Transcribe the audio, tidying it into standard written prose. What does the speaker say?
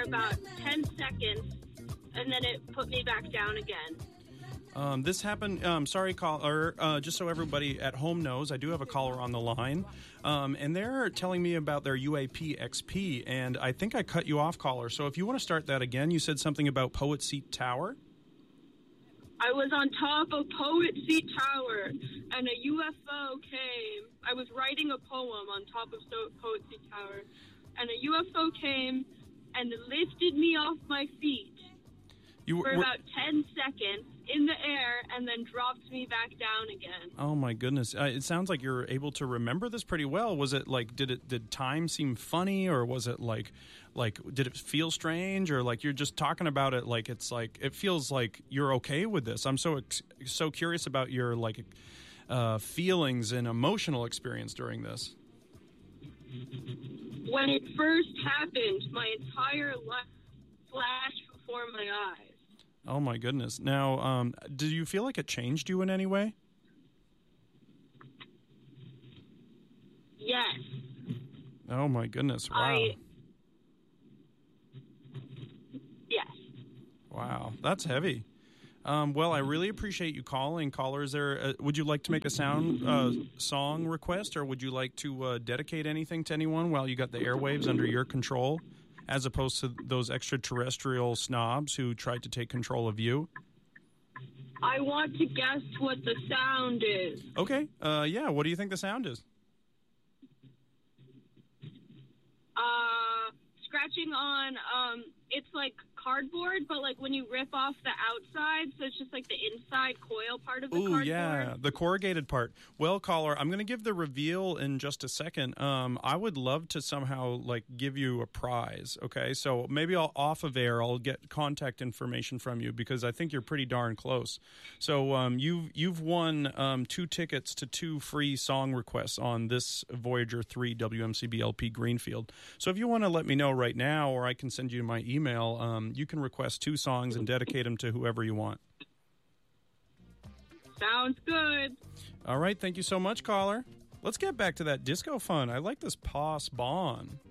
about 10 seconds, and then it put me back down again. This happened, sorry, caller, just so everybody at home knows, I do have a caller on the line, and they're telling me about their UAP XP, and I think I cut you off, caller, so if you want to start that again, you said something about Poet Seat Tower? I was on top of Poet Seat Tower, and a UFO came. I was writing a poem on top of Poet Seat Tower, and a UFO came and lifted me off my feet for about 10 seconds in the air, and then dropped me back down again. Oh my goodness! It sounds like you're able to remember this pretty well. Was it like did time seem funny, or was it like did it feel strange, or like you're just talking about it like it's like it feels like you're okay with this? I'm so curious about your feelings and emotional experience during this. When it first happened, my entire life flashed before my eyes. Oh my goodness! Now, did you feel like it changed you in any way? Yes. Oh my goodness! Wow. Yes. Wow, that's heavy. Well, I really appreciate you calling. Caller, is there? Would you like to make a song request, or would you like to dedicate anything to anyone while you got the airwaves under your control, as opposed to those extraterrestrial snobs who tried to take control of you? I want to guess what the sound is. Okay. Yeah. What do you think the sound is? Scratching on, it's like cardboard, but like when you rip off the outside, so it's just like the inside coil part of the cardboard. Yeah, the corrugated part. Well, caller, I'm going to give the reveal in just a second. I would love to somehow give you a prize. Okay, so maybe off of air I'll get contact information from you, because I think you're pretty darn close. So you've won 2 tickets to 2 free song requests on this Voyager 3 WMCB LP Greenfield. So if you want to let me know right now, or I can send you my email, you can request 2 songs and dedicate them to whoever you want. Sounds good. All right, thank you so much, caller. Let's get back to that disco fun. I like this Pos Bon.